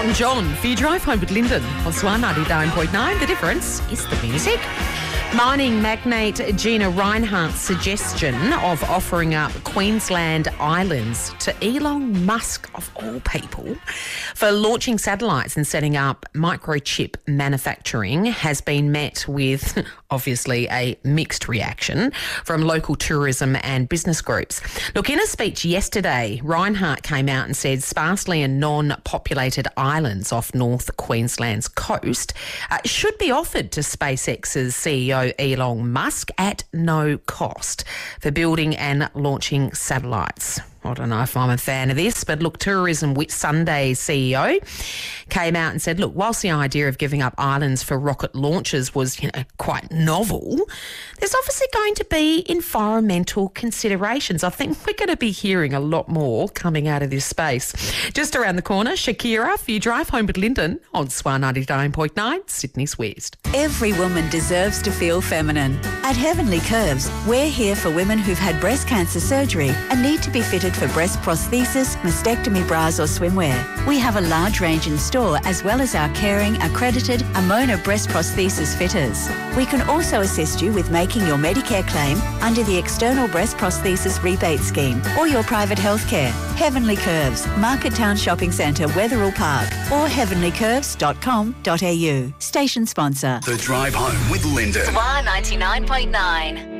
Elton John for your drive home with Lyndon on Swan 99.9. The difference is the music. Mining magnate Gina Rinehart's suggestion of offering up Queensland Islands to Elon Musk, of all people, for launching satellites and setting up microchip manufacturing has been met with, obviously, a mixed reaction from local tourism and business groups. Look, in a speech yesterday, Rinehart came out and said sparsely and non-populated islands off North Queensland's coast should be offered to SpaceX's CEO Elon Musk at no cost for building and launching satellites. I don't know if I'm a fan of this, but look, Tourism Sunday CEO came out and said, look, whilst the idea of giving up islands for rocket launches was, quite novel, there's obviously going to be environmental considerations. I think we're going to be hearing a lot more coming out of this space. Just around the corner, Shakira for your drive home with Lyndon on Swan 99.9, Sydney's West. Every woman deserves to feel feminine. At Heavenly Curves, we're here for women who've had breast cancer surgery and need to be fitted for breast prosthesis, mastectomy bras or swimwear. We have a large range in store as well as our caring, accredited Amona breast prosthesis fitters. We can also assist you with making your Medicare claim under the External Breast Prosthesis Rebate Scheme or your private healthcare. Heavenly Curves, Market Town Shopping Centre, Wetherill Park or heavenlycurves.com.au. Station sponsor. The Drive Home with Lyndon. Swan 99.9.